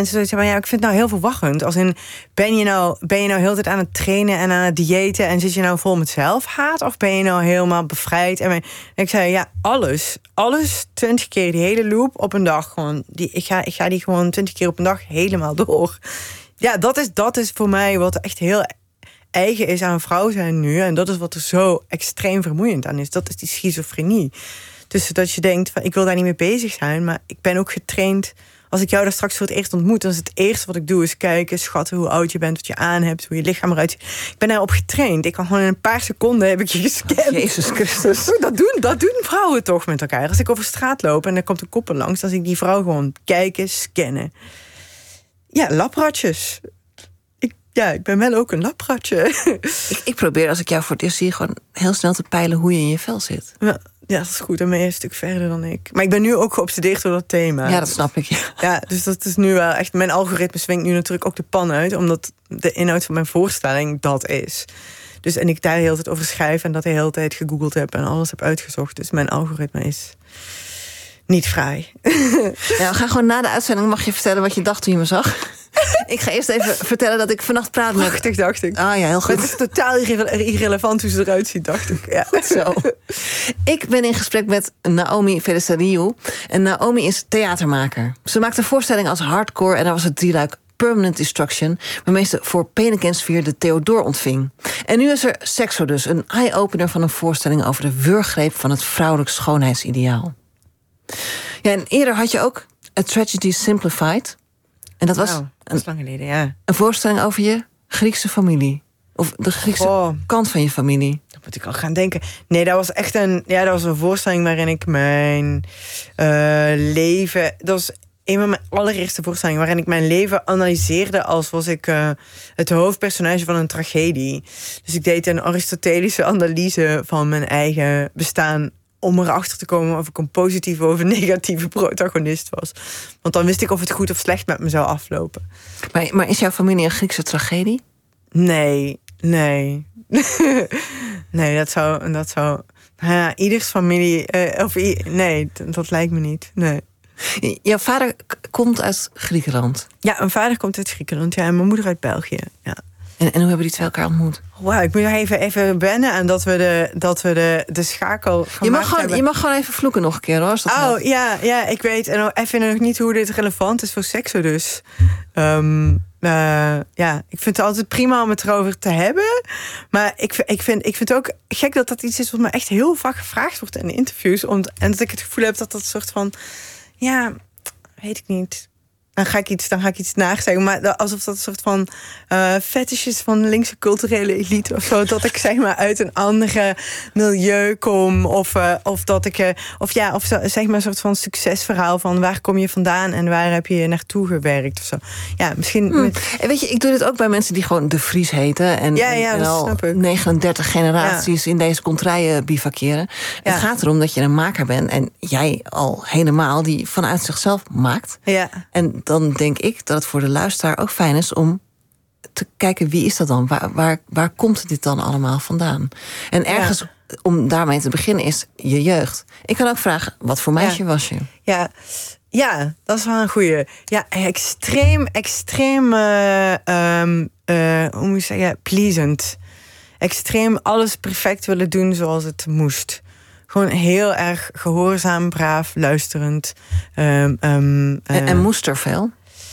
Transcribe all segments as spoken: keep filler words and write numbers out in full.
mensen zoiets hebben, ja, ik vind het nou heel verwarrend. Als in, ben je nou, ben je nou heel de tijd aan het trainen en aan het diëten en zit je nou vol met zelfhaat? Of ben je nou helemaal bevrijd? En ik zei, ja, alles. Alles, twintig keer die hele loop op een dag. Gewoon, die, ik, ga, ik ga die gewoon twintig keer op een dag helemaal door. Ja, dat is, dat is voor mij wat echt heel eigen is aan vrouw zijn nu. En dat is wat er zo extreem vermoeiend aan is. Dat is die schizofrenie. Dus dat je denkt, van, ik wil daar niet mee bezig zijn. Maar ik ben ook getraind. Als ik jou daar straks voor het eerst ontmoet, dan is het eerste wat ik doe is kijken, schatten hoe oud je bent, wat je aan hebt, hoe je lichaam eruit ziet. Ik ben daarop getraind. Ik kan gewoon in een paar seconden heb ik je gescand. Jezus Christus. Dat doen, dat doen vrouwen toch met elkaar. Als ik over straat loop en er komt een koppel langs, dan zie ik die vrouw gewoon kijken, scannen. Ja, labratjes. Ik, ja, ik ben wel ook een labratje. Ik, ik probeer als ik jou voor het eerst zie gewoon heel snel te peilen hoe je in je vel zit. Ja. Ja, dat is goed. Dan ben je een stuk verder dan ik. Maar ik ben nu ook geobsedeerd door dat thema. Ja, dat snap ik. Ja, ja dus dat is nu wel echt... Mijn algoritme swingt nu natuurlijk ook de pan uit, omdat de inhoud van mijn voorstelling dat is. Dus, en ik daar de hele tijd over schrijf en dat de hele tijd gegoogeld heb en alles heb uitgezocht. Dus mijn algoritme is niet fraai. Ja, we gaan gewoon na de uitzending, mag je vertellen wat je dacht toen je me zag? Ik ga eerst even vertellen dat ik vannacht praat met... Prachtig, dacht ik. Ah ja, heel goed. Het is totaal irre- irrelevant hoe ze eruit ziet, dacht ik. Ja. Zo. Ik ben in gesprek met Naomi Felicariou. En Naomi is theatermaker. Ze maakt een voorstelling als hardcore en daar was het drieluik Permanent Destruction, waarmee ze voor Pain Against Fear de Theodor ontving. En nu is er Sexodus, een eye-opener van een voorstelling over de wurggreep van het vrouwelijk schoonheidsideaal. Ja, en eerder had je ook A Tragedy Simplified. En dat was, nou, dat is lang geleden, ja. Een voorstelling over je Griekse familie. Of de Griekse oh. kant van je familie. Dat moet ik al gaan denken. Nee, dat was echt een, ja, dat was een voorstelling waarin ik mijn uh, leven... Dat was een van mijn allereerste voorstellingen waarin ik mijn leven analyseerde als was ik uh, het hoofdpersonage van een tragedie. Dus ik deed een aristotelische analyse van mijn eigen bestaan om erachter te komen of ik een positieve of een negatieve protagonist was. Want dan wist ik of het goed of slecht met me zou aflopen. Maar, maar is jouw familie een Griekse tragedie? Nee, nee. nee, dat zou... Dat zou nou ja, ieders familie... Uh, of i- nee, dat, dat lijkt me niet. Nee. Jouw vader k- komt uit Griekenland? Ja, mijn vader komt uit Griekenland. Ja, en mijn moeder uit België. Ja. En, en hoe hebben die twee elkaar ontmoet? Wauw, ik moet nog even, even wennen aan dat we de, dat we de, de schakel je mag, gewoon, je mag gewoon even vloeken nog een keer, hoor. Oh, helpt. ja, ja, ik weet en even nog niet hoe dit relevant is voor Sexodus. Um, uh, ja, ik vind het altijd prima om het erover te hebben. Maar ik, ik, vind, ik vind het ook gek dat dat iets is wat me echt heel vaak gevraagd wordt in de interviews. Om, en dat ik het gevoel heb dat dat soort van... Ja, weet ik niet... Dan ga ik iets, dan ga ik iets naar zeggen. Maar alsof dat een soort van uh, fetish is van de linkse culturele elite of zo. Dat ik zeg maar uit een andere milieu kom. Of, uh, of dat ik. Uh, of ja, of zeg maar een soort van succesverhaal van waar kom je vandaan en waar heb je naartoe gewerkt of zo. Ja, misschien. Hmm. Met... En weet je, ik doe dit ook bij mensen die gewoon de Vries heten. En, ja, ja, en dat al snap ik. negenendertig generaties ja. in deze contraien bivakeren. Ja. Het gaat erom dat je een maker bent. En jij al helemaal die vanuit zichzelf maakt. Ja. En dan denk ik dat het voor de luisteraar ook fijn is om te kijken wie is dat dan? Waar, waar, waar komt dit dan allemaal vandaan? En ergens, ja. om daarmee te beginnen, is je jeugd. Ik kan ook vragen, wat voor meisje ja. was je? Ja, ja, dat is wel een goeie. Ja, extreem, extreem, uh, um, uh, hoe moet je zeggen, pleasant. Extreem alles perfect willen doen zoals het moest. Gewoon heel erg gehoorzaam, braaf, luisterend. Um, um, uh, en, en moest er veel?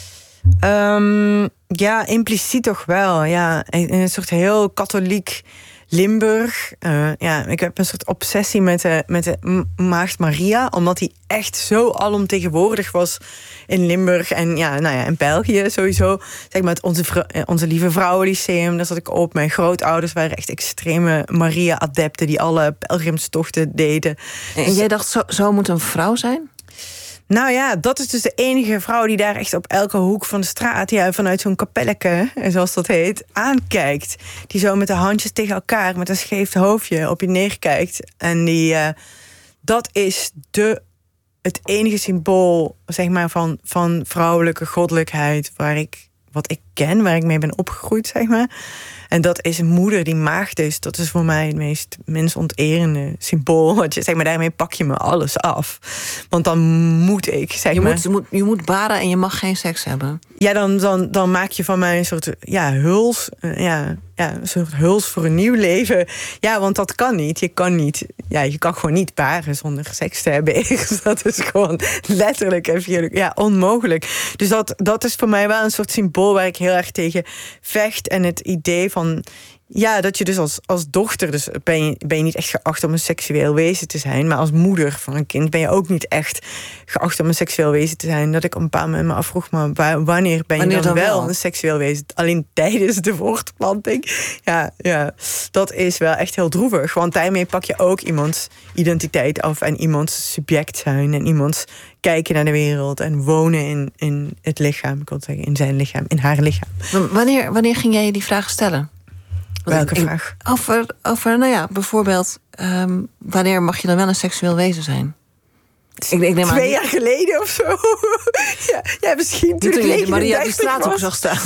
Um, ja, impliciet toch wel. Ja, in een soort heel katholiek Limburg. Uh, ja, ik heb een soort obsessie met de, met de Maagd Maria, omdat die echt zo alomtegenwoordig was in Limburg en ja, nou ja, in België sowieso. Zeg maar het onze, onze Lieve Vrouwenlyceum, daar zat ik op. Mijn grootouders waren echt extreme Maria-adepten die alle pelgrimstochten deden. En dus, jij dacht, zo, zo moet een vrouw zijn? Nou ja, dat is dus de enige vrouw die daar echt op elke hoek van de straat, ja, vanuit zo'n kapelletje, zoals dat heet, aankijkt. Die zo met de handjes tegen elkaar, met een scheef hoofdje op je neerkijkt. En die, uh, dat is de, het enige symbool, zeg maar, van, van vrouwelijke goddelijkheid waar ik wat ik ken, waar ik mee ben opgegroeid, zeg maar. En dat is een moeder die maagd is. Dat is voor mij het meest mensonterende symbool. Want je, zeg maar, daarmee pak je me alles af. Want dan moet ik, zeg je maar... Moet, je, moet, je moet baren en je mag geen seks hebben. Ja, dan, dan, dan maak je van mij een soort ja, huls. Uh, ja, ja, een soort huls voor een nieuw leven. Ja, want dat kan niet. Je kan niet... Ja, je kan gewoon niet baren zonder seks te hebben. Dat is gewoon letterlijk en ja, onmogelijk. Dus dat, dat is voor mij wel een soort symbool waar ik heel erg tegen vecht. En het idee van... Ja, dat je dus als, als dochter... dus ben je, ben je niet echt geacht om een seksueel wezen te zijn... maar als moeder van een kind ben je ook niet echt geacht om een seksueel wezen te zijn. Dat ik op een bepaald moment me afvroeg... maar wanneer ben je wanneer dan, dan wel, wel een seksueel wezen? Alleen tijdens de voortplanting? Ja, ja, dat is wel echt heel droevig. Want daarmee pak je ook iemands identiteit af... en iemands subject zijn en iemands kijken naar de wereld... en wonen in, in het lichaam, ik wil zeggen, in zijn lichaam, in haar lichaam. Maar wanneer, wanneer ging jij je die vragen stellen? Welke ik, vraag? Over, over, nou ja, bijvoorbeeld... Um, wanneer mag je dan wel een seksueel wezen zijn? Ik, ik neem Twee aan, jaar geleden of zo. ja, ja, misschien toen ik je Maria de straat ook zag staan.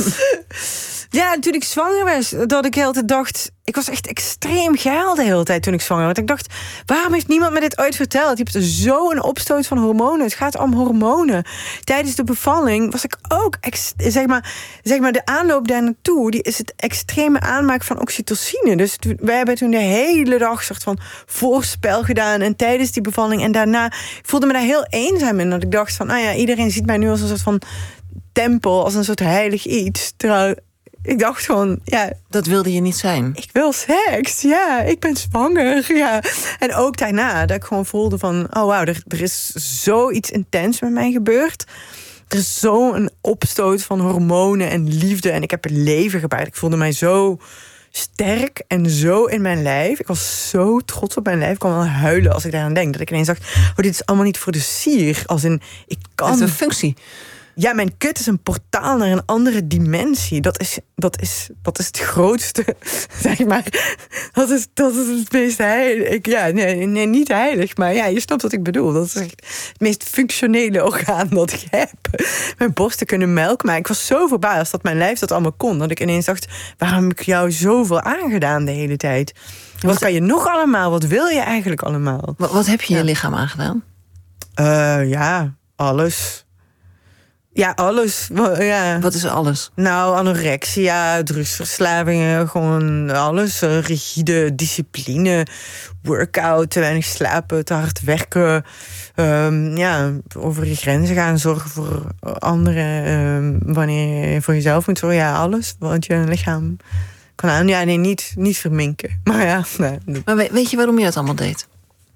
Ja, toen ik zwanger was, dat ik de hele tijd dacht... Ik was echt extreem geil de hele tijd toen ik zwanger was. Ik dacht, waarom heeft niemand me dit ooit verteld? Je hebt zo'n opstoot van hormonen. Het gaat om hormonen. Tijdens de bevalling was ik ook... Ex, zeg, maar, zeg maar, de aanloop daar naartoe... die is het extreme aanmaak van oxytocine. Dus wij hebben toen de hele dag soort van voorspel gedaan... en tijdens die bevalling en daarna... Ik voelde me daar heel eenzaam in. Dat ik dacht van, nou ja, iedereen ziet mij nu als een soort van tempel... als een soort heilig iets. Terwijl... Ik dacht gewoon, ja... Dat wilde je niet zijn? Ik wil seks, ja. Ik ben zwanger, ja. En ook daarna, dat ik gewoon voelde van... oh wauw, er, er is zoiets intens met mij gebeurd. Er is zo'n opstoot van hormonen en liefde. En ik heb het leven gebaard. Ik voelde mij zo sterk en zo in mijn lijf. Ik was zo trots op mijn lijf. Ik kon wel huilen als ik daaraan denk. Dat ik ineens dacht, oh, dit is allemaal niet voor de sier. Als in, ik kan... Dat is een functie. Ja, mijn kut is een portaal naar een andere dimensie. Dat is, dat is, dat is het grootste, zeg maar. Dat is, dat is het meest heilig. Ja, nee, nee, niet heilig, maar ja, je snapt wat ik bedoel. Dat is echt het meest functionele orgaan dat ik heb. Mijn borsten kunnen melk maken. Ik was zo verbaasd dat mijn lijf dat allemaal kon. Dat ik ineens dacht, waarom heb ik jou zoveel aangedaan de hele tijd? Wat, wat kan je nog allemaal? Wat wil je eigenlijk allemaal? Wat, wat heb je ja. je lichaam aangedaan? Uh, ja, alles. Ja, alles. Ja. Wat is alles? Nou, anorexia, drugsverslavingen, gewoon alles. Rigide discipline, workout, te weinig slapen, te hard werken. Um, ja, over je grenzen gaan, zorgen voor anderen. Um, wanneer je voor jezelf moet zorgen, ja, alles. Want je lichaam kan aan. Ja, nee, niet, niet verminken. Maar ja. Nee. Maar weet je waarom je dat allemaal deed?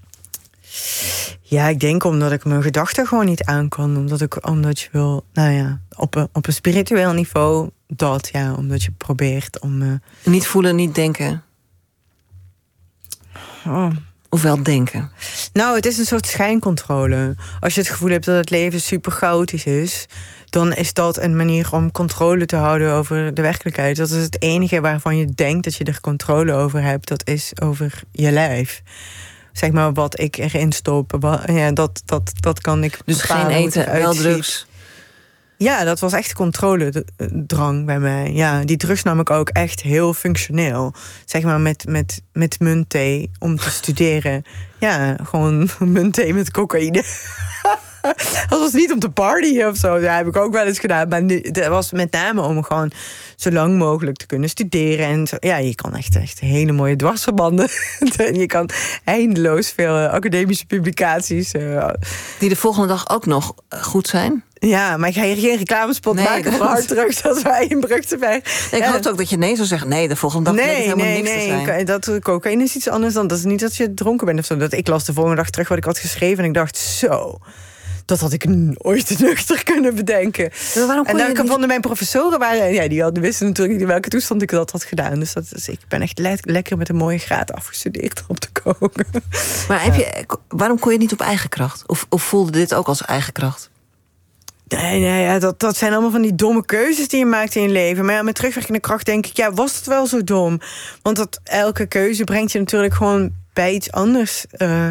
Ja, ik denk omdat ik mijn gedachten gewoon niet aan kan. Omdat, ik, omdat je wil, nou ja, op een, op een spiritueel niveau dat, ja, omdat je probeert om... Uh... Niet voelen, niet denken. Oh. Of wel denken? Nou, het is een soort schijncontrole. Als je het gevoel hebt dat het leven super chaotisch is, dan is dat een manier om controle te houden over de werkelijkheid. Dat is het enige waarvan je denkt dat je er controle over hebt. Dat is over je lijf. Zeg maar wat ik erin stop. Wat, ja, dat, dat, dat kan ik. Dus geen eten, wel drugs. Ja, dat was echt controledrang bij mij. Ja, die drugs nam ik ook echt heel functioneel. Zeg maar met, met, met muntthee om te studeren. Ja, gewoon muntthee met cocaïne. Dat was niet om te partyen of zo. Dat heb ik ook wel eens gedaan. Maar dat was met name om gewoon zo lang mogelijk te kunnen studeren. En zo, ja, je kan echt, echt hele mooie dwarsverbanden. Je kan eindeloos veel academische publicaties. Uh, Die de volgende dag ook nog goed zijn? Ja, maar ik ga hier geen reclamespot nee, maken voor harddrugs als wij in Brugteberg. Ik ja. hoop ook dat je nee zou zeggen. Nee, de volgende dag nee, helemaal nee, niks nee, te zijn. Dat cocaïne is iets anders dan. Dat is niet dat je dronken bent of zo. Dat ik las de volgende dag terug wat ik had geschreven en ik dacht zo. Dat had ik nooit nuchter kunnen bedenken. Maar waarom kon en dan je vonden niet... mijn professoren waren, ja, die hadden, wisten natuurlijk niet in welke toestand ik dat had gedaan. Dus, dat, dus ik ben echt le- lekker met een mooie graad afgestudeerd op te komen. Maar heb je, waarom kon je niet op eigen kracht? Of, of voelde dit ook als eigen kracht? Nee, nee ja, dat, dat zijn allemaal van die domme keuzes die je maakt in je leven. Maar ja, met terugwerkende kracht denk ik, ja, was het wel zo dom? Want dat, elke keuze brengt je natuurlijk gewoon bij iets anders. Uh,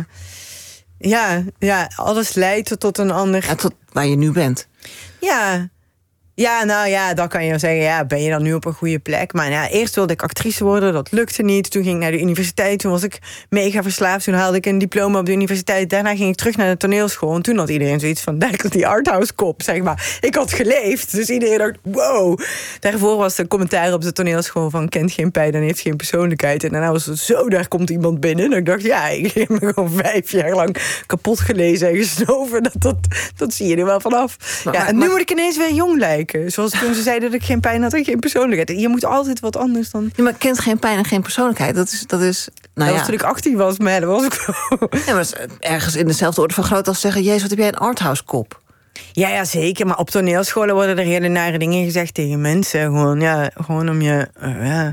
ja, ja, alles leidt tot een ander... Ja, tot waar je nu bent. Ja, Ja, nou ja, dan kan je zeggen, ja, ben je dan nu op een goede plek? Maar ja, eerst wilde ik actrice worden, dat lukte niet. Toen ging ik naar de universiteit, toen was ik mega verslaafd. Toen haalde ik een diploma op de universiteit. Daarna ging ik terug naar de toneelschool. En toen had iedereen zoiets van, daar die arthouse kop, zeg maar. Ik had geleefd, dus iedereen dacht, wow. Daarvoor was de commentaar op de toneelschool van, kent geen pijn en heeft geen persoonlijkheid. En daarna was het zo, daar komt iemand binnen. En ik dacht, ja, ik heb me gewoon vijf jaar lang kapot gelezen en gesnoven. Dat, dat, dat zie je er wel vanaf. Maar, ja, maar, en nu maar, moet ik ineens weer jong lijken. Zoals toen ze zeiden dat ik geen pijn had en geen persoonlijkheid. Je moet altijd wat anders dan... Ja, maar kent geen pijn en geen persoonlijkheid. Dat is... Dat is nou dat ja. was toen ik achttien was, maar dat was ik wel. Ja, maar dat is ergens in dezelfde orde van grootte als zeggen... Jezus, wat heb jij een arthouse kop? Ja, ja, zeker. Maar op toneelscholen worden er hele nare dingen gezegd tegen mensen. Gewoon, ja, gewoon om je... Uh, ja.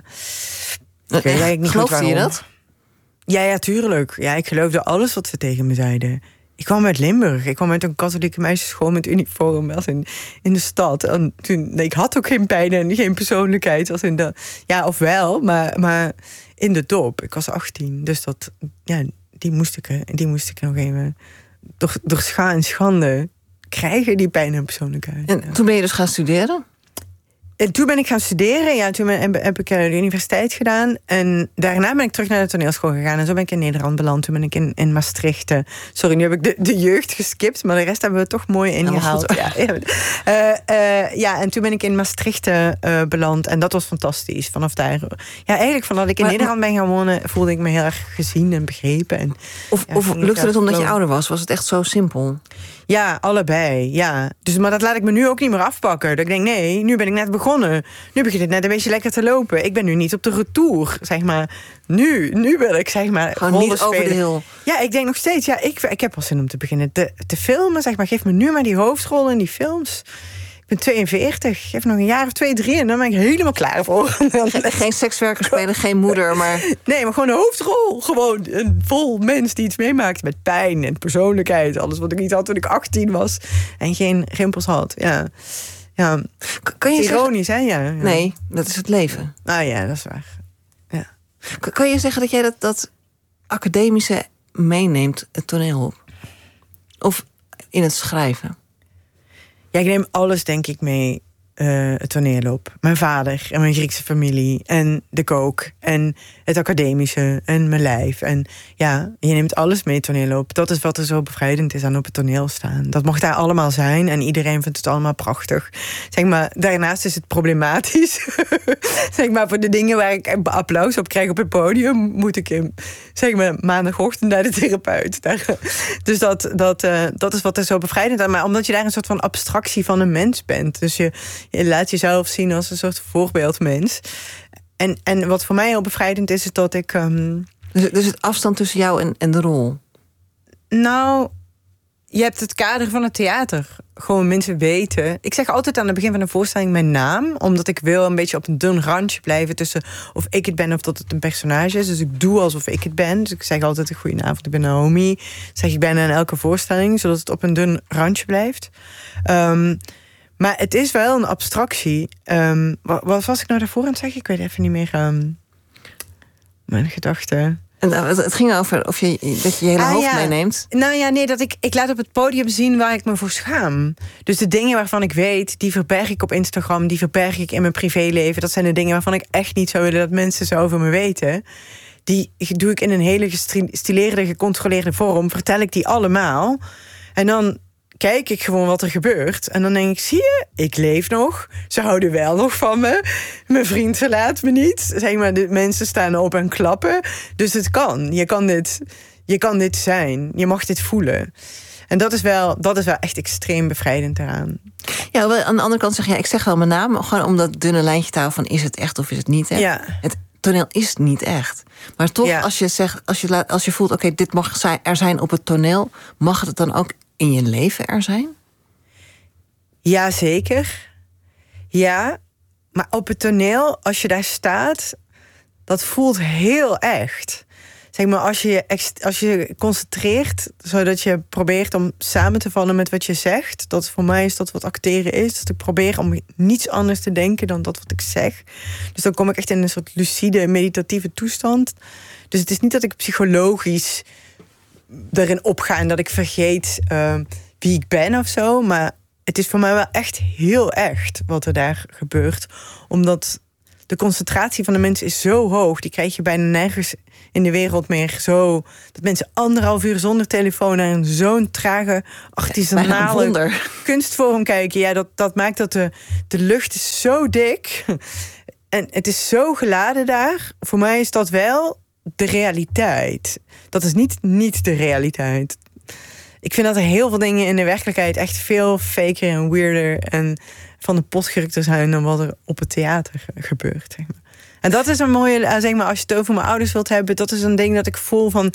Ik weet eigenlijk niet goed Geloofde je dat? Ja, ja, tuurlijk. Ja, ik geloofde alles wat ze tegen me zeiden. Ik kwam uit Limburg. Ik kwam uit een katholieke meisjesschool met uniform als in, in de stad. En toen, nee, ik had ook geen pijn en geen persoonlijkheid. Als in de, ja, of wel, maar, maar in de dop. Ik was achttien. Dus dat, ja, die moest ik, die moest ik nog even door, door scha en schande krijgen, die pijn en persoonlijkheid. En ja. toen ben je dus gaan studeren? En toen ben ik gaan studeren. Ja, toen ben, heb ik de universiteit gedaan. En daarna ben ik terug naar de toneelschool gegaan. En zo ben ik in Nederland beland. Toen ben ik in, in Maastricht. Uh, sorry, nu heb ik de, de jeugd geskipt. Maar de rest hebben we toch mooi ingehaald. Ja, ja. Uh, uh, ja, en toen ben ik in Maastricht uh, beland. En dat was fantastisch. Vanaf daar. Ja, eigenlijk vanaf ik in maar, Nederland ben gaan wonen, voelde ik me heel erg gezien en begrepen. En, of ja, of lukte het omdat je ouder was? Was het echt zo simpel? Ja, allebei. Ja. Dus, maar dat laat ik me nu ook niet meer afpakken. Dat ik denk, nee, nu ben ik net begonnen. Nu begint het net een beetje lekker te lopen. Ik ben nu niet op de retour, zeg maar. Nu, nu wil ik, zeg maar, gewoon niet over de hill. Ja, ik denk nog steeds, ja, ik, ik heb wel zin om te beginnen te, te filmen, zeg maar. Geef me nu maar die hoofdrollen in die films. Ik ben tweeënveertig, geef nog een jaar of twee, drie en dan ben ik helemaal klaar voor. Geen sekswerker spelen, geen moeder, maar... Nee, maar gewoon een hoofdrol. Gewoon een vol mens die iets meemaakt met pijn en persoonlijkheid. Alles wat ik niet had toen ik achttien was en geen rimpels had. Ja, ja. Kan je ironisch, zeggen... hè? Ja, ja. Nee, dat is het leven. Ah ja, dat is waar. Ja. Kan je zeggen dat jij dat, dat academische meeneemt, het toneel op? Of in het schrijven? Ja, ik neem alles, denk ik, mee uh, het toneel op. Mijn vader en mijn Griekse familie en de kook en het academische en mijn lijf. En ja, je neemt alles mee het toneel op. Dat is wat er zo bevrijdend is aan op het toneel staan. Dat mocht daar allemaal zijn en iedereen vindt het allemaal prachtig. Zeg maar, daarnaast is het problematisch. Zeg maar, voor de dingen waar ik applaus op krijg op het podium, moet ik in, zeg maar, maandagochtend naar de therapeut. Daar, dus dat, dat, uh, dat is wat er zo bevrijdend aan. Maar omdat je daar een soort van abstractie van een mens bent. Dus je, je laat jezelf zien als een soort voorbeeldmens. En, en wat voor mij heel bevrijdend is, is dat ik... Um... Dus, dus het afstand tussen jou en, en de rol? Nou, je hebt het kader van het theater. Gewoon mensen weten. Ik zeg altijd aan het begin van een voorstelling mijn naam. Omdat ik wil een beetje op een dun randje blijven tussen of ik het ben of dat het een personage is. Dus ik doe alsof ik het ben. Dus ik zeg altijd een goedenavond, ik ben Naomi. Zeg ik bijna in elke voorstelling, zodat het op een dun randje blijft. Um, maar het is wel een abstractie. Um, wat, wat was ik nou daarvoor aan het zeggen? Ik weet even niet meer. Um, mijn gedachten. En het ging over of je, dat je je hele ah, hoofd ja. meeneemt. Nou ja, nee, dat ik, ik laat op het podium zien waar ik me voor schaam. Dus de dingen waarvan ik weet, die verberg ik op Instagram, die verberg ik in mijn privéleven. Dat zijn de dingen waarvan ik echt niet zou willen dat mensen zo over me weten. Die doe ik in een hele gestileerde, gecontroleerde vorm. Vertel ik die allemaal. En dan kijk ik gewoon wat er gebeurt. En dan denk ik, zie je, ik leef nog. Ze houden wel nog van me. Mijn vriend verlaat me niet. Zeg maar, de mensen staan op en klappen. Dus het kan. Je kan dit, je kan dit zijn. Je mag dit voelen. En dat is wel, dat is wel echt extreem bevrijdend eraan. Ja, wel, aan de andere kant zeg je, ja, ik zeg wel mijn naam. Gewoon om dat dunne lijntje te houden van, is het echt of is het niet echt? Ja. Het toneel is niet echt. Maar toch, ja. als je zegt, als je, laat, als je voelt, oké, okay, dit mag er zijn op het toneel, mag het dan ook in je leven er zijn? Ja, zeker. Ja, maar op het toneel, als je daar staat, dat voelt heel echt. Zeg maar, als je als je concentreert, zodat je probeert om samen te vallen met wat je zegt. Dat voor mij is dat wat acteren is. Dat ik probeer om niets anders te denken dan dat wat ik zeg. Dus dan kom ik echt in een soort lucide, meditatieve toestand. Dus het is niet dat ik psychologisch erin opga en dat ik vergeet uh, wie ik ben of zo. Maar het is voor mij wel echt heel echt wat er daar gebeurt. Omdat de concentratie van de mensen is zo hoog. Die krijg je bijna nergens in de wereld meer zo. Dat mensen anderhalf uur zonder telefoon naar een zo'n trage artisanale kunstvorm kijken. Ja, dat, dat maakt dat de, de lucht is zo dik. En het is zo geladen daar. Voor mij is dat wel de realiteit. Dat is niet, niet de realiteit. Ik vind dat er heel veel dingen in de werkelijkheid echt veel faker en weirder en van de pot gerukter zijn dan wat er op het theater gebeurt. Zeg maar. En dat is een mooie, zeg maar, als je het over mijn ouders wilt hebben, dat is een ding dat ik voel van.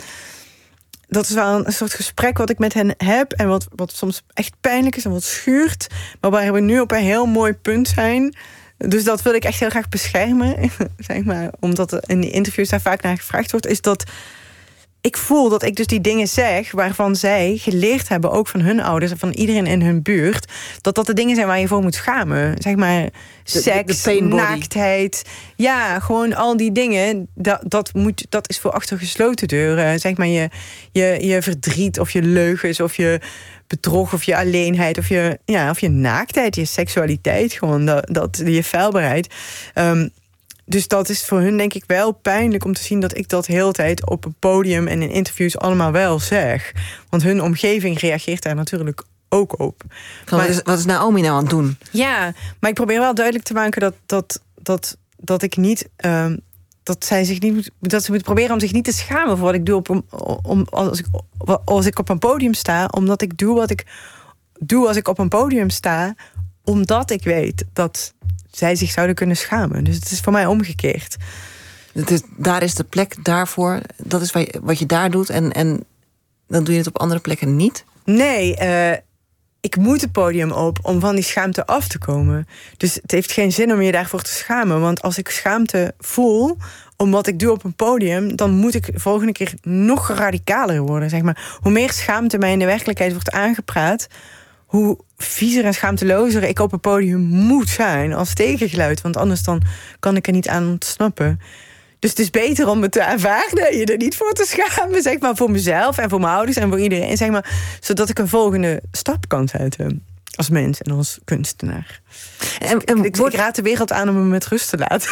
Dat is wel een soort gesprek wat ik met hen heb en wat, wat soms echt pijnlijk is en wat schuurt, maar waar we nu op een heel mooi punt zijn. Dus dat wil ik echt heel graag beschermen, zeg maar, omdat er in die interviews daar vaak naar gevraagd wordt, is dat ik voel dat ik dus die dingen zeg waarvan zij geleerd hebben, ook van hun ouders en van iedereen in hun buurt, dat dat de dingen zijn waar je voor moet schamen. Zeg maar, seks, de, de naaktheid. Ja, gewoon al die dingen. Dat, dat, moet, dat is voor achter gesloten deuren. Zeg maar, je, je, je verdriet of je leugens of je bedrog of je alleenheid of je, ja, of je naaktheid, je seksualiteit, gewoon dat, dat je feilbaarheid. Um, Dus dat is voor hun denk ik wel pijnlijk om te zien dat ik dat heel de tijd op een podium en in interviews allemaal wel zeg. Want hun omgeving reageert daar natuurlijk ook op. Maar, wat, is, wat is Naomi nou aan het doen? Ja, maar ik probeer wel duidelijk te maken dat, dat, dat, dat ik niet. Um, dat zij zich niet moet, dat ze moet proberen om zich niet te schamen voor wat ik doe op een, om, als, ik, als ik op een podium sta, omdat ik doe wat ik doe als ik op een podium sta, omdat ik weet dat zij zich zouden kunnen schamen. Dus het is voor mij omgekeerd. Het is, daar is de plek daarvoor. Dat is wat je, wat je daar doet. En, en dan doe je het op andere plekken niet? Nee, uh, ik moet het podium op om van die schaamte af te komen. Dus het heeft geen zin om je daarvoor te schamen. Want als ik schaamte voel om wat ik doe op een podium, dan moet ik de volgende keer nog radicaler worden. Zeg maar. Hoe meer schaamte mij in de werkelijkheid wordt aangepraat, hoe viezer en schaamtelozer ik op een podium moet zijn als tegengeluid. Want anders dan kan ik er niet aan ontsnappen. Dus het is beter om het te aanvaarden, je er niet voor te schamen, zeg maar, voor mezelf en voor mijn ouders en voor iedereen, zeg maar, zodat ik een volgende stap kan zetten als mens en als kunstenaar. En, en ik, ik raad de wereld aan om me met rust te laten.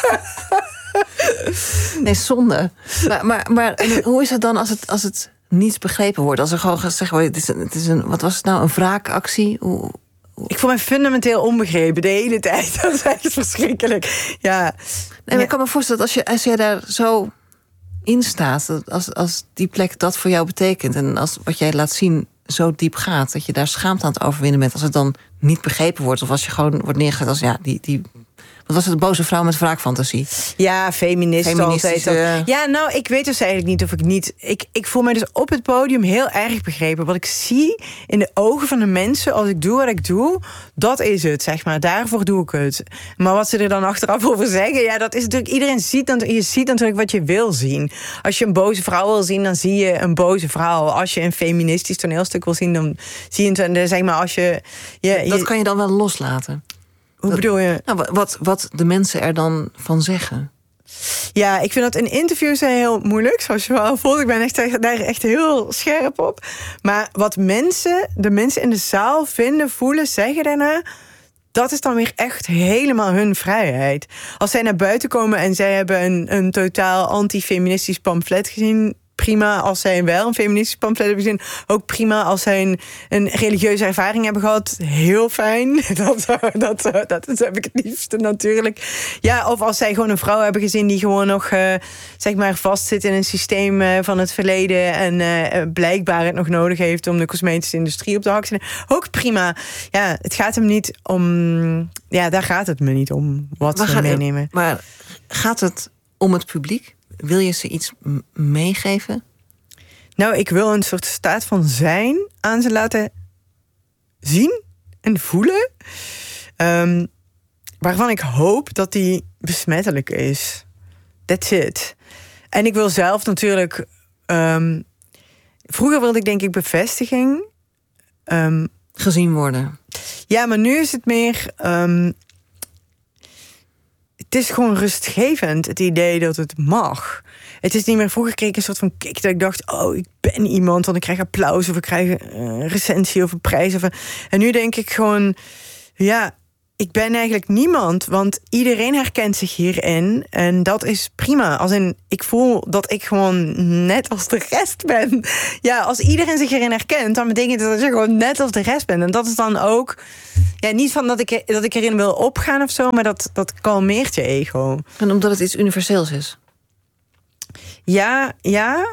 Nee, zonde. Maar, maar, maar hoe is het dan als het, als het niet begrepen wordt? Als er gewoon gezegd wordt, het is een, het is een, wat was het nou, een wraakactie? Hoe, hoe... Ik voel mij fundamenteel onbegrepen de hele tijd. Dat is echt verschrikkelijk. Ja. Nee, maar ik kan me voorstellen dat als, je, als jij daar zo in staat, dat als, als die plek dat voor jou betekent en als wat jij laat zien zo diep gaat, dat je daar schaamte aan het overwinnen bent, als het dan niet begrepen wordt, of als je gewoon wordt neergezet als ja, die, die wat was het, de boze vrouw met wraakfantasie? Ja, feminist altijd. Ja, nou, ik weet dus eigenlijk niet of ik niet. Ik, ik voel mij dus op het podium heel erg begrepen. Wat ik zie in de ogen van de mensen als ik doe wat ik doe, dat is het, zeg maar. Daarvoor doe ik het. Maar wat ze er dan achteraf over zeggen, ja, dat is natuurlijk. Iedereen ziet dan, je ziet natuurlijk wat je wil zien. Als je een boze vrouw wil zien, dan zie je een boze vrouw. Als je een feministisch toneelstuk wil zien, dan zie je het. Zeg maar, als je, je, je dat kan je dan wel loslaten. Hoe dat, bedoel je? Nou, wat, wat de mensen er dan van zeggen. Ja, ik vind dat in interviews heel moeilijk, zoals je wel voelt. Ik ben echt, daar echt heel scherp op. Maar wat mensen, de mensen in de zaal vinden, voelen, zeggen daarna, dat is dan weer echt helemaal hun vrijheid. Als zij naar buiten komen en zij hebben een, een totaal anti-feministisch pamflet gezien, prima. Als zij wel een feministisch pamflet hebben gezien, ook prima. Als zij een, een religieuze ervaring hebben gehad, heel fijn. Dat, dat, dat, dat heb ik het liefste natuurlijk. Ja, of als zij gewoon een vrouw hebben gezien die gewoon nog uh, zeg maar vastzit in een systeem uh, van het verleden en uh, blijkbaar het nog nodig heeft om de cosmetische industrie op de hak te nemen. Ook prima. Ja, het gaat hem niet om. Ja, daar gaat het me niet om wat maar ze meenemen. Het, maar gaat het om het publiek? Wil je ze iets m- meegeven? Nou, ik wil een soort staat van zijn aan ze laten zien en voelen. Um, waarvan ik hoop dat die besmettelijk is. That's it. En ik wil zelf natuurlijk. Um, vroeger wilde ik denk ik bevestiging. Um, Gezien worden. Ja, maar nu is het meer. Um, Het is gewoon rustgevend, het idee dat het mag. Het is niet meer, vroeger kreeg ik een soort van kick dat ik dacht, oh, ik ben iemand, want ik krijg applaus of ik krijg een recensie of een prijs. Of een... En nu denk ik gewoon, ja, ik ben eigenlijk niemand, want iedereen herkent zich hierin. En dat is prima. Als in, ik voel dat ik gewoon net als de rest ben. Ja, als iedereen zich hierin herkent, dan betekent dat je gewoon net als de rest bent. En dat is dan ook, ja, niet van dat ik, dat ik erin wil opgaan of zo, maar dat, dat kalmeert je ego. En omdat het iets universeels is? Ja, ja.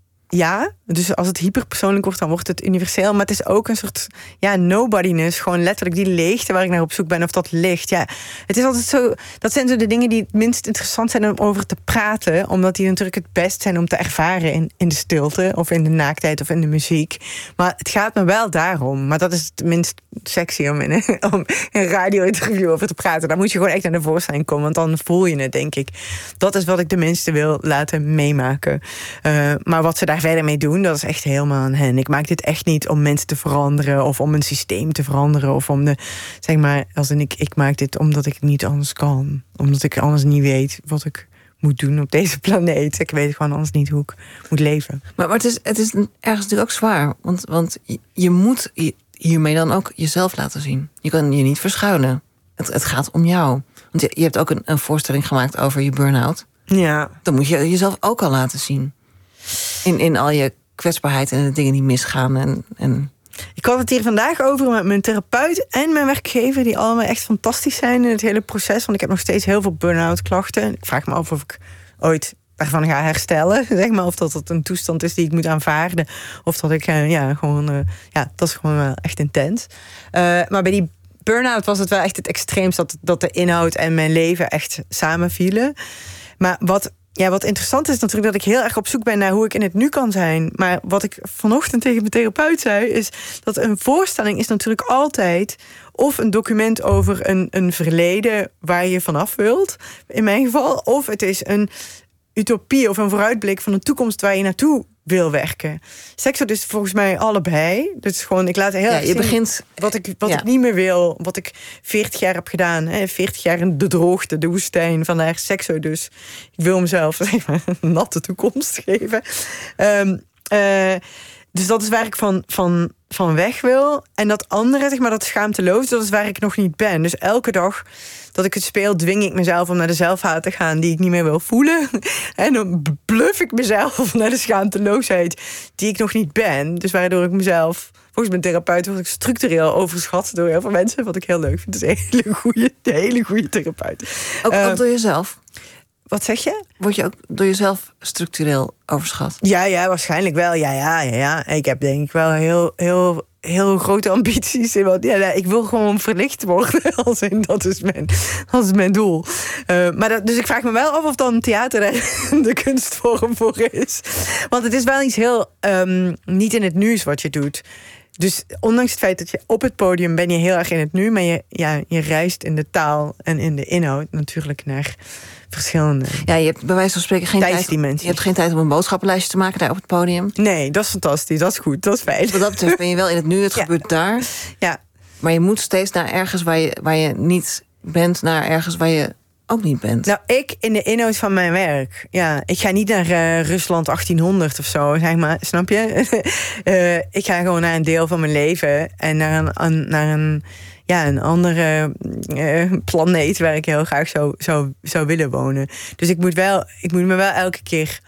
Ja, dus als het hyperpersoonlijk wordt, dan wordt het universeel. Maar het is ook een soort, ja, nobodyness. Gewoon letterlijk die leegte waar ik naar op zoek ben, of dat licht. Ja, het is altijd zo, dat zijn zo de dingen die het minst interessant zijn om over te praten. Omdat die natuurlijk het best zijn om te ervaren in, in de stilte. Of in de naaktheid of in de muziek. Maar het gaat me wel daarom. Maar dat is het minst sexy om in, om in een radio-interview over te praten. Dan moet je gewoon echt naar de voorstelling komen. Want dan voel je het, denk ik. Dat is wat ik de mensen wil laten meemaken. Uh, maar wat ze daar verder mee doen, dat is echt helemaal aan hen. Ik maak dit echt niet om mensen te veranderen of om een systeem te veranderen of om de, zeg maar, als in ik, ik maak dit omdat ik niet anders kan. Omdat ik anders niet weet wat ik moet doen op deze planeet. Ik weet gewoon anders niet hoe ik moet leven. Maar, maar het is, het is ergens natuurlijk ook zwaar. Want, want je, je moet hiermee dan ook jezelf laten zien. Je kan je niet verschuilen. Het, het gaat om jou. Want je, je hebt ook een, een voorstelling gemaakt over je burn-out. Ja. Dan moet je jezelf ook al laten zien. In, in al je kwetsbaarheid en de dingen die misgaan. En, en... Ik had het hier vandaag over met mijn therapeut en mijn werkgever, die allemaal echt fantastisch zijn in het hele proces. Want ik heb nog steeds heel veel burn-out klachten. Ik vraag me af of ik ooit daarvan ga herstellen. Zeg maar, of dat het een toestand is die ik moet aanvaarden. Of dat ik, uh, ja, gewoon, uh, ja, dat is gewoon wel echt intens. Uh, maar bij die burn-out was het wel echt het extreemst dat, dat de inhoud en mijn leven echt samenvielen. Maar wat Ja, wat interessant is natuurlijk dat ik heel erg op zoek ben naar hoe ik in het nu kan zijn. Maar wat ik vanochtend tegen mijn therapeut zei, is dat een voorstelling is natuurlijk altijd of een document over een, een verleden waar je vanaf wilt, in mijn geval, of het is een utopie of een vooruitblik van een toekomst waar je naartoe wil werken. Seks is volgens mij allebei. Dus gewoon, ik laat heel ja, erg je zien begint, wat ik wat ja. ik niet meer wil, wat ik veertig jaar heb gedaan. Hè. veertig jaar in de droogte, de woestijn, vandaar sekso dus. Ik wil mezelf zeg maar, een natte toekomst geven. Um, uh, dus dat is waar ik van, van, van weg wil. En dat andere, zeg maar, dat schaamteloos, dat is waar ik nog niet ben. Dus elke dag dat ik het speel, dwing ik mezelf om naar de zelfhaat te gaan die ik niet meer wil voelen. En dan bluff ik mezelf naar de schaamteloosheid die ik nog niet ben. Dus waardoor ik mezelf, volgens mijn therapeut, word ik structureel overschat door heel veel mensen. Wat ik heel leuk vind. Dat is een hele goede, hele goede therapeut. Ook, Uh, ook door jezelf? Wat zeg je? Word je ook door jezelf structureel overschat? Ja, ja, waarschijnlijk wel. Ja, ja, ja, ja. Ik heb denk ik wel heel, heel, heel grote ambities. Ja, nee, ik wil gewoon verlicht worden. Als in, dat, is mijn, dat is mijn doel. Uh, maar dat, dus ik vraag me wel af of dan theater er de kunstvorm voor is. Want het is wel iets heel um, niet in het nu is wat je doet. Dus ondanks het feit dat je op het podium ben je heel erg in het nu, maar je, ja, je reist in de taal en in de inhoud natuurlijk naar verschillende. Ja, je hebt bij wijze van spreken geen tijd. Je hebt geen tijd om een boodschappenlijstje te maken daar op het podium. Nee, dat is fantastisch, dat is goed, dat is fijn. Wat dat betreft ben je wel in het nu, het ja. gebeurt daar. Ja. Maar je moet steeds naar ergens waar je, waar je niet bent, naar ergens waar je ook niet bent. Nou, ik in de inhoud van mijn werk. Ja, ik ga niet naar uh, Rusland achttienhonderd of zo, zeg maar, snap je? uh, ik ga gewoon naar een deel van mijn leven en naar een, een naar een, ja, een andere uh, planeet waar ik heel graag zou, zou, zou willen wonen. Dus ik moet wel, ik moet me wel elke keer.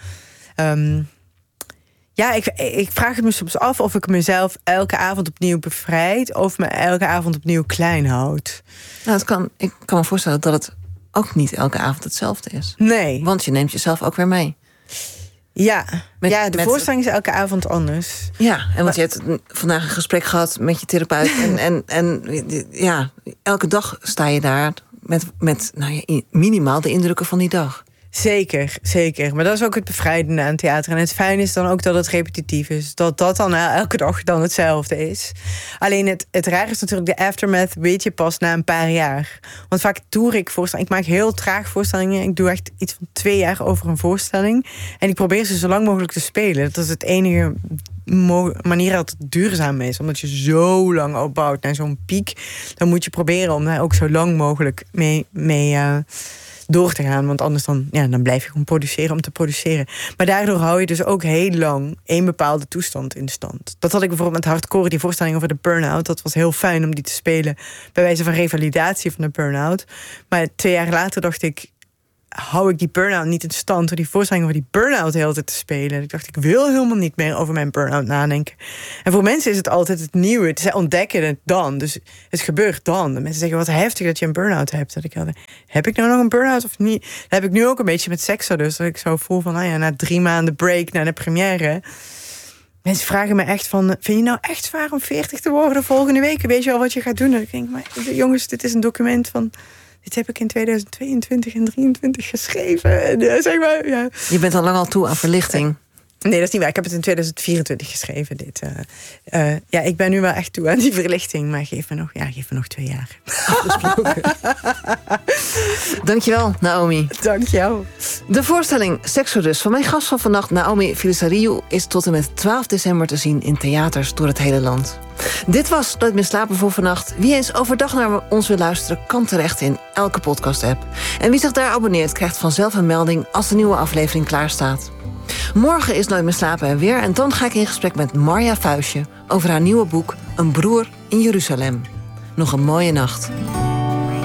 Um, Ja, ik, ik vraag het me soms af of ik mezelf elke avond opnieuw bevrijd of me elke avond opnieuw klein houd. Nou, het kan, ik kan me voorstellen dat het ook niet elke avond hetzelfde is. Nee. Want je neemt jezelf ook weer mee. Ja, met, ja de met, voorstelling is elke avond anders. Ja, en want maar, je hebt vandaag een gesprek gehad met je therapeut. en, en, en ja, elke dag sta je daar met, met nou ja, minimaal de indrukken van die dag. Zeker, zeker. Maar dat is ook het bevrijdende aan theater. En het fijne is dan ook dat het repetitief is. Dat dat dan elke dag dan hetzelfde is. Alleen het, het raar is natuurlijk, de aftermath weet je pas na een paar jaar. Want vaak toer ik voorstellingen. Ik maak heel traag voorstellingen. Ik doe echt iets van twee jaar over een voorstelling. En ik probeer ze zo lang mogelijk te spelen. Dat is het enige mo- manier dat het duurzaam is. Omdat je zo lang opbouwt naar zo'n piek. Dan moet je proberen om daar ook zo lang mogelijk mee... mee uh, door te gaan. Want anders dan, ja, dan blijf je gewoon produceren om te produceren. Maar daardoor hou je dus ook heel lang één bepaalde toestand in stand. Dat had ik bijvoorbeeld met hardcore, die voorstelling over de burn-out. Dat was heel fijn om die te spelen bij wijze van revalidatie van de burn-out. Maar twee jaar later dacht ik, hou ik die burn-out niet in stand door die voorstelling over die burn-out de hele tijd te spelen. Ik dacht, ik wil helemaal niet meer over mijn burn-out nadenken. En voor mensen is het altijd het nieuwe. Zij ontdekken het dan. Dus het gebeurt dan. De mensen zeggen, wat heftig dat je een burn-out hebt. Dat ik had, heb ik nou nog een burn-out of niet? Dat heb ik nu ook een beetje met seksen. Dus dat ik zo voel van, nou ja, na drie maanden break naar de première. Mensen vragen me echt van, vind je nou echt zwaar om veertig te worden volgende week? Weet je al wat je gaat doen? En ik denk, maar jongens, dit is een document van, dit heb ik in tweeduizend tweeëntwintig en drieëntwintig geschreven. En, uh, zeg maar, ja. Je bent al lang al toe aan verlichting. Nee, dat is niet waar. Ik heb het in tweeduizend vierentwintig geschreven. Dit. Uh, uh, ja, ik ben nu wel echt toe aan die verlichting. Maar geef me nog, ja, geef me nog twee jaar. Dankjewel, Naomi. Dank jou. De voorstelling Sexodus van mijn gast van vannacht, Naomi Filisariou, is tot en met twaalf december te zien in theaters door het hele land. Dit was Nooit meer slapen voor vannacht. Wie eens overdag naar ons wil luisteren, kan terecht in elke podcast-app. En wie zich daar abonneert, krijgt vanzelf een melding als de nieuwe aflevering klaar staat. Morgen is Nooit meer slapen er weer en dan ga ik in gesprek met Marja Vuistje over haar nieuwe boek Een broer in Jeruzalem. Nog een mooie nacht.